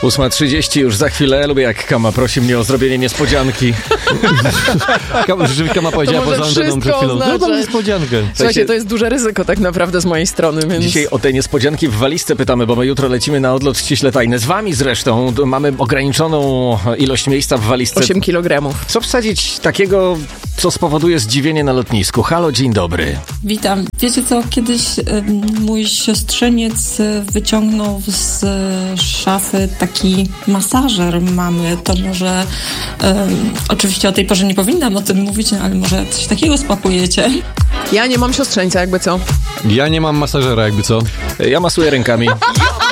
8:30 już za chwilę. Lubię, jak Kama prosi mnie o zrobienie niespodzianki. Rzeczywiście Kama powiedziała poza anteną przed chwilą. No to niespodziankę. Słuchajcie, to jest duże ryzyko tak naprawdę z mojej strony, więc... Dzisiaj o te niespodzianki w walizce pytamy, bo my jutro lecimy na odlot ściśle tajny. Z wami zresztą mamy ograniczoną ilość miejsca w walizce. 8 kg. Co wsadzić takiego, co spowoduje zdziwienie na lotnisku? Halo, dzień dobry. Witam. Wiecie co, kiedyś mój siostrzeniec wyciągnął z szafy taki masażer mamy. To może, oczywiście o tej porze nie powinnam o tym mówić, no, ale może coś takiego spakujecie. Ja nie mam siostrzeńca, jakby co. Ja nie mam masażera, jakby co. Ja masuję rękami.